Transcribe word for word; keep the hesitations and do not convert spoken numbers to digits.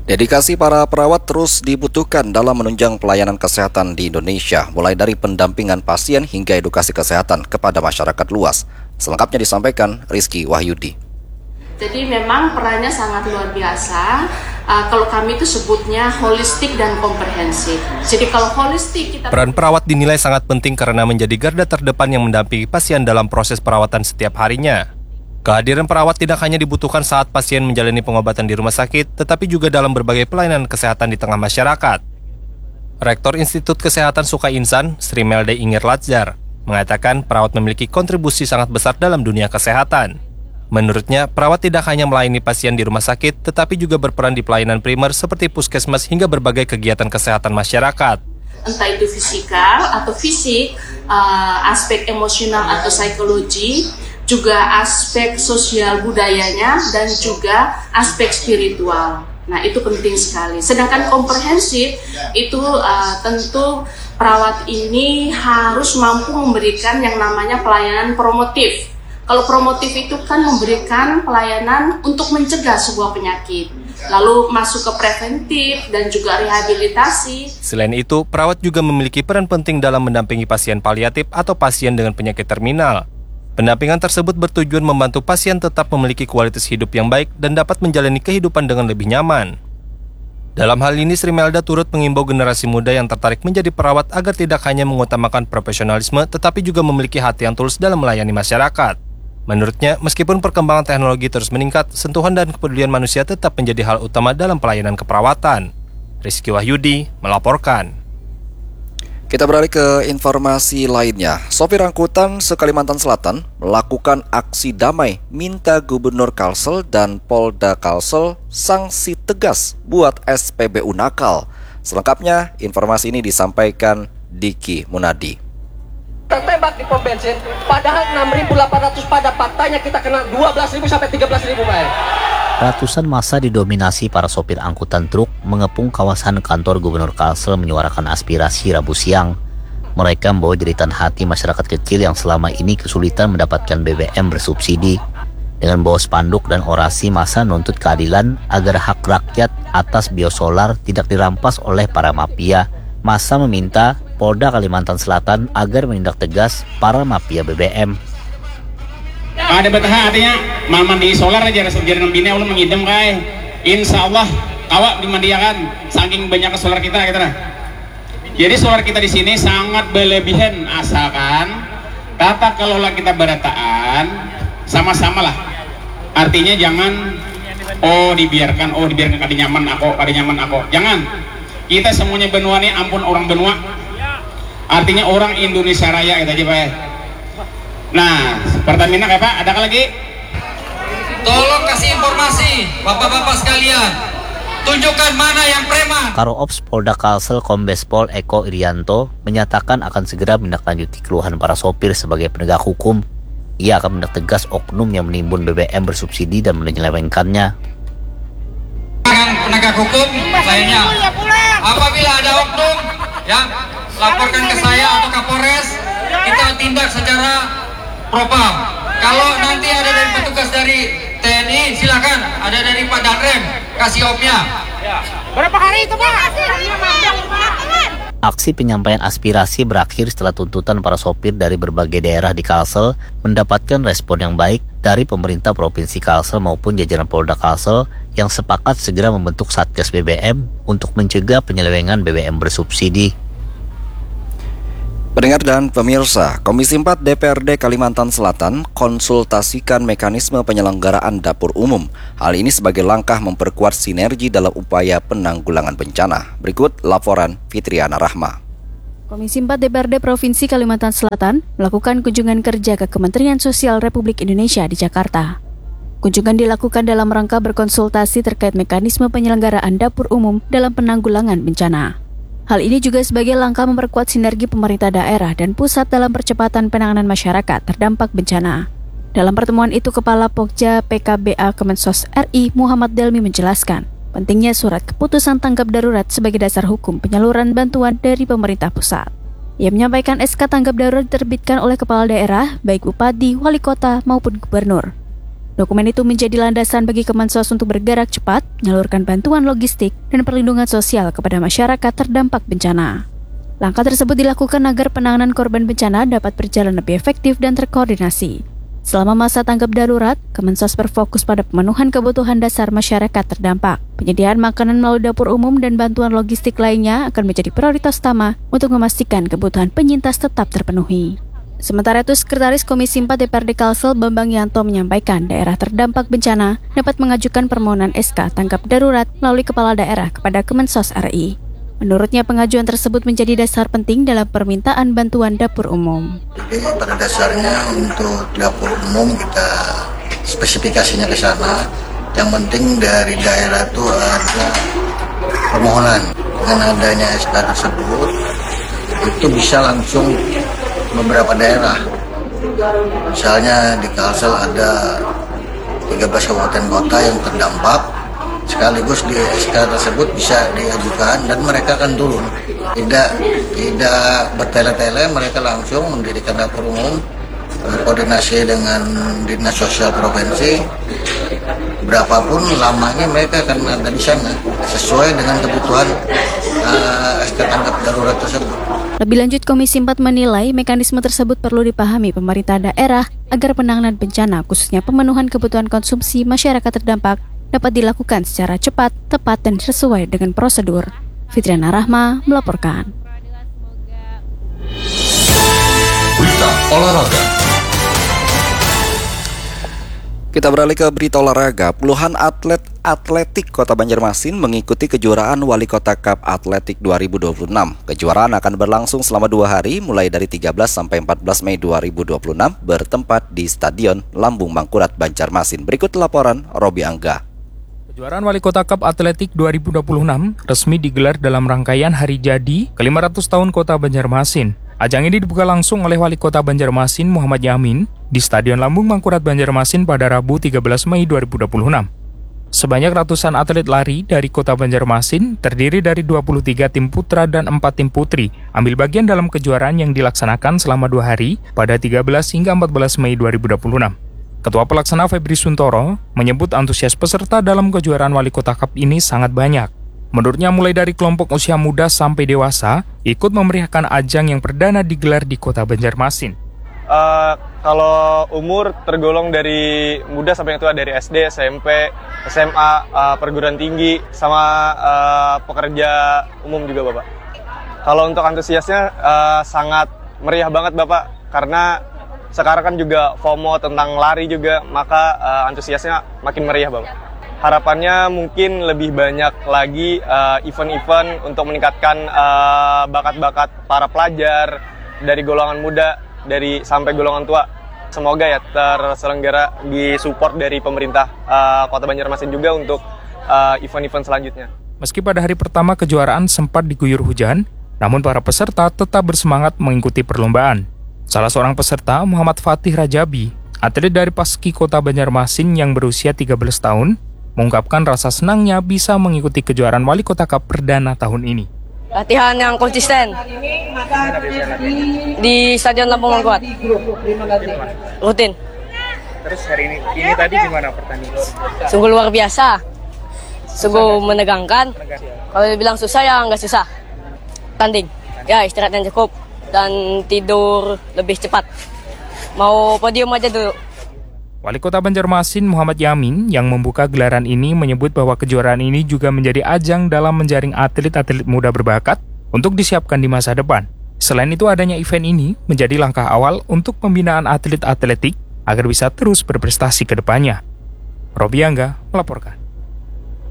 Dedikasi para perawat terus dibutuhkan dalam menunjang pelayanan kesehatan di Indonesia, mulai dari pendampingan pasien hingga edukasi kesehatan kepada masyarakat luas. Selengkapnya disampaikan Rizky Wahyudi. Jadi memang perannya sangat luar biasa. Uh, kalau kami itu sebutnya holistik dan komprehensif. Jadi kalau holistik kita... Peran perawat dinilai sangat penting karena menjadi garda terdepan yang mendampingi pasien dalam proses perawatan setiap harinya. Kehadiran perawat tidak hanya dibutuhkan saat pasien menjalani pengobatan di rumah sakit, tetapi juga dalam berbagai pelayanan kesehatan di tengah masyarakat. Rektor Institut Kesehatan Sukai Insan, Sri Melde Inger Latsjar, mengatakan perawat memiliki kontribusi sangat besar dalam dunia kesehatan. Menurutnya, perawat tidak hanya melayani pasien di rumah sakit, tetapi juga berperan di pelayanan primer seperti puskesmas hingga berbagai kegiatan kesehatan masyarakat. Entah itu fisikal atau fisik, uh, aspek emosional atau psikologi, juga aspek sosial budayanya, dan juga aspek spiritual. Nah, itu penting sekali. Sedangkan komprehensif, itu uh, tentu perawat ini harus mampu memberikan yang namanya pelayanan promotif. Kalau promotif itu kan memberikan pelayanan untuk mencegah sebuah penyakit, lalu masuk ke preventif dan juga rehabilitasi. Selain itu, perawat juga memiliki peran penting dalam mendampingi pasien paliatif atau pasien dengan penyakit terminal. Pendampingan tersebut bertujuan membantu pasien tetap memiliki kualitas hidup yang baik dan dapat menjalani kehidupan dengan lebih nyaman. Dalam hal ini, Sri Melda turut mengimbau generasi muda yang tertarik menjadi perawat agar tidak hanya mengutamakan profesionalisme, tetapi juga memiliki hati yang tulus dalam melayani masyarakat. Menurutnya, meskipun perkembangan teknologi terus meningkat, sentuhan dan kepedulian manusia tetap menjadi hal utama dalam pelayanan keperawatan. Rizky Wahyudi melaporkan. Kita beralih ke informasi lainnya. Sopir angkutan se-Kalimantan Selatan melakukan aksi damai minta Gubernur Kalsel dan Polda Kalsel sanksi tegas buat S P B U nakal. Selengkapnya, informasi ini disampaikan Diki Munadi. Tembak di pom bensin, padahal enam ribu delapan ratus, pada faktanya kita kena dua belas ribu sampai tiga belas ribu, Pak. Ratusan massa didominasi para sopir angkutan truk mengepung kawasan kantor Gubernur Kalsel menyuarakan aspirasi Rabu siang. Mereka membawa jeritan hati masyarakat kecil yang selama ini kesulitan mendapatkan B B M bersubsidi. Dengan bawa spanduk dan orasi, massa menuntut keadilan agar hak rakyat atas biosolar tidak dirampas oleh para mafia. Massa meminta Polda Kalimantan Selatan agar menindak tegas para mafia B B M. Ada betah artinya mandi solar aja resep jadi nembine ulun mengidem kai. Insya Allah awak dimandiakan saking banyak solar kita gitu nah. Jadi solar kita di sini sangat berlebihan, asalkan tata kelola kita berataan sama-sama lah. Artinya jangan oh dibiarkan oh dibiarkan kada nyaman aku kada nyaman aku. Jangan. Kita semuanya benua nih, ampun orang benua. Artinya orang Indonesia Raya gitu aja, Pak. Nah, Pertamina kayak Pak, ada lagi? Tolong kasih informasi, Bapak-bapak sekalian. Tunjukkan mana yang preman. Karo Ops Polda Kalsel Kombes Pol Eko Irianto menyatakan akan segera menindaklanjuti keluhan para sopir sebagai penegak hukum. Ia akan menindak tegas oknum yang menimbun B B M bersubsidi dan menyelewengkannya. Penegak hukum, sayangnya apabila ada oknum ya laporkan ke saya atau Kapolres, kita tindak secara propam. Kalau nanti ada dari petugas dari T N I, silakan. Ada dari Pak Danrem, kasih opnya. Berapa hari itu, Pak? Aksi penyampaian aspirasi berakhir setelah tuntutan para sopir dari berbagai daerah di Kalsel mendapatkan respon yang baik dari pemerintah Provinsi Kalsel maupun jajaran Polda Kalsel yang sepakat segera membentuk Satgas B B M untuk mencegah penyelewengan B B M bersubsidi. Pendengar dan pemirsa, Komisi empat D P R D Kalimantan Selatan konsultasikan mekanisme penyelenggaraan dapur umum. Hal ini sebagai langkah memperkuat sinergi dalam upaya penanggulangan bencana. Berikut laporan Fitriana Rahma. Komisi empat D P R D Provinsi Kalimantan Selatan melakukan kunjungan kerja ke Kementerian Sosial Republik Indonesia di Jakarta. Kunjungan dilakukan dalam rangka berkonsultasi terkait mekanisme penyelenggaraan dapur umum dalam penanggulangan bencana. Hal ini juga sebagai langkah memperkuat sinergi pemerintah daerah dan pusat dalam percepatan penanganan masyarakat terdampak bencana. Dalam pertemuan itu, Kepala Pokja P K B A Kemensos R I Muhammad Delmi menjelaskan pentingnya surat keputusan tanggap darurat sebagai dasar hukum penyaluran bantuan dari pemerintah pusat. Ia menyampaikan S K tanggap darurat diterbitkan oleh kepala daerah, baik bupati, wali kota maupun gubernur. Dokumen itu menjadi landasan bagi Kemensos untuk bergerak cepat, menyalurkan bantuan logistik dan perlindungan sosial kepada masyarakat terdampak bencana. Langkah tersebut dilakukan agar penanganan korban bencana dapat berjalan lebih efektif dan terkoordinasi. Selama masa tanggap darurat, Kemensos berfokus pada pemenuhan kebutuhan dasar masyarakat terdampak. Penyediaan makanan melalui dapur umum dan bantuan logistik lainnya akan menjadi prioritas utama untuk memastikan kebutuhan penyintas tetap terpenuhi. Sementara itu, Sekretaris Komisi empat D P R D Kalsel Bambang Yanto menyampaikan daerah terdampak bencana dapat mengajukan permohonan S K tanggap darurat melalui Kepala Daerah kepada Kemensos R I. Menurutnya, pengajuan tersebut menjadi dasar penting dalam permintaan bantuan dapur umum. Jadi pada dasarnya untuk dapur umum kita spesifikasinya ke sana. Yang penting dari daerah itu ada permohonan. Dengan adanya S K tersebut, itu bisa langsung beberapa daerah, misalnya di Kalsel ada tiga belas kabupaten kota yang terdampak, sekaligus di S K tersebut bisa diajukan dan mereka akan turun, tidak tidak bertele-tele, mereka langsung mendirikan dapur umum, koordinasi dengan Dinas Sosial Provinsi, berapapun lamanya mereka akan ada di sana sesuai dengan kebutuhan uh, S K tanggap darurat tersebut. Lebih lanjut, Komisi empat menilai mekanisme tersebut perlu dipahami pemerintah daerah agar penanganan bencana, khususnya pemenuhan kebutuhan konsumsi masyarakat terdampak, dapat dilakukan secara cepat, tepat, dan sesuai dengan prosedur. Fitriana Rahma melaporkan. Berita olahraga. Kita beralih ke berita olahraga. Puluhan atlet atletik Kota Banjarmasin mengikuti kejuaraan Wali Kota Cup Atletik dua ribu dua puluh enam. Kejuaraan akan berlangsung selama dua hari, mulai dari tiga belas sampai empat belas Mei dua ribu dua puluh enam, bertempat di Stadion Lambung Mangkurat, Banjarmasin. Berikut laporan Robi Angga. Kejuaraan Wali Kota Cup Atletik dua ribu dua puluh enam resmi digelar dalam rangkaian Hari Jadi ke lima ratus tahun Kota Banjarmasin. Ajang ini dibuka langsung oleh Wali Kota Banjarmasin Muhammad Yamin di Stadion Lambung Mangkurat, Banjarmasin pada Rabu tiga belas Mei dua ribu dua puluh enam. Sebanyak ratusan atlet lari dari Kota Banjarmasin terdiri dari dua puluh tiga tim putra dan empat tim putri ambil bagian dalam kejuaraan yang dilaksanakan selama dua hari pada tiga belas hingga empat belas Mei dua ribu dua puluh enam. Ketua Pelaksana Febri Suntoro menyebut antusias peserta dalam kejuaraan Wali Kota Cup ini sangat banyak. Menurutnya mulai dari kelompok usia muda sampai dewasa ikut memeriahkan ajang yang perdana digelar di Kota Banjarmasin. Uh, kalau umur tergolong dari muda sampai yang tua, dari S D, S M P, S M A, uh, perguruan tinggi, sama uh, pekerja umum juga Bapak. Kalau untuk antusiasnya uh, sangat meriah banget Bapak, karena sekarang kan juga FOMO tentang lari juga, maka uh, antusiasnya makin meriah Bapak. Harapannya mungkin lebih banyak lagi uh, event-event untuk meningkatkan uh, bakat-bakat para pelajar dari golongan muda, dari sampai golongan tua. Semoga ya terselenggara di support dari pemerintah uh, Kota Banjarmasin juga untuk uh, event-event selanjutnya. Meski pada hari pertama kejuaraan sempat diguyur hujan, namun para peserta tetap bersemangat mengikuti perlombaan. Salah seorang peserta, Muhammad Fatih Rajabi, atlet dari Paski Kota Banjarmasin yang berusia tiga belas tahun, mengungkapkan rasa senangnya bisa mengikuti kejuaraan Wali Kota Cup perdana tahun ini. Latihan yang konsisten di Stadion Lambung Mangkurat. Rutin. Terus hari ini, ini tadi gimana pertandingan? Sungguh luar biasa. Sungguh menegangkan. Kalau dibilang susah ya nggak susah. Tanding. Ya istirahat yang cukup dan tidur lebih cepat. Mau podium aja dulu. Wali Kota Banjarmasin Muhammad Yamin yang membuka gelaran ini menyebut bahwa kejuaraan ini juga menjadi ajang dalam menjaring atlet-atlet muda berbakat untuk disiapkan di masa depan. Selain itu, adanya event ini menjadi langkah awal untuk pembinaan atlet atletik agar bisa terus berprestasi ke depannya. Robi Angga melaporkan.